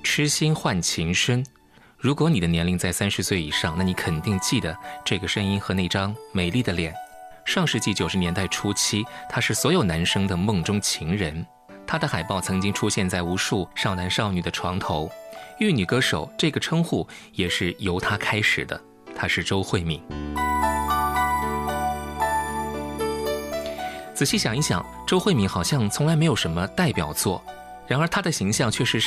痴心换情深。如果你的年龄在30岁以上，那你肯定记得这个声音和那张美丽的脸。上世纪90年代初期，她是所有男生的梦中情人。她的海报曾经出现在无数少男少女的床头。玉女歌手这个称呼也是由她开始的，她是周慧敏。仔细想一想，周慧敏好像从来没有什么代表作，然而她的形象却是